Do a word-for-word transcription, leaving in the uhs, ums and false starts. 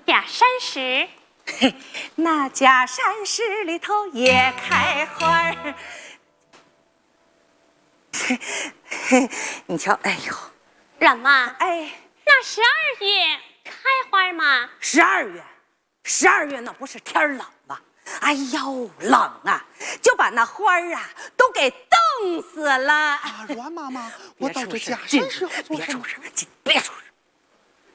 假山石。 嘿，那假山石里头也开花儿。嘿，嘿，你瞧，哎呦， 冉妈， 哎， 那十二月开花吗？ 十二月，十二月那不是天冷吗？哎呦，冷啊，就把那花儿啊都给冻死了。 啊，阮妈妈，我到这假山石要做什么？ 别出声，别出声。